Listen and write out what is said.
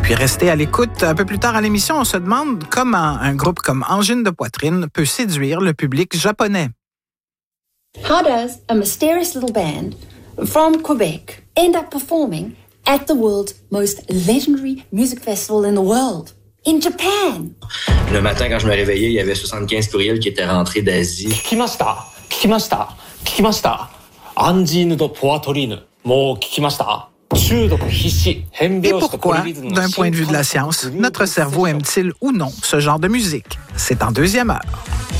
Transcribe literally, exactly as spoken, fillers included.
Puis restez à l'écoute. Un peu plus tard à l'émission, on se demande comment un groupe comme Angine de Poitrine peut séduire le public japonais. How does a mysterious little band from Quebec end up performing at the world's most legendary music festival in the world, in Japan? Le matin, quand je me réveillais, il y avait soixante-quinze courriels qui étaient rentrés d'Asie. Kikimashita, kikimashita, kikimashita. Angine de Poitrine, mo kikimashita. Et pourquoi, d'un point de vue de la science, notre cerveau aime-t-il ou non ce genre de musique? C'est en deuxième heure.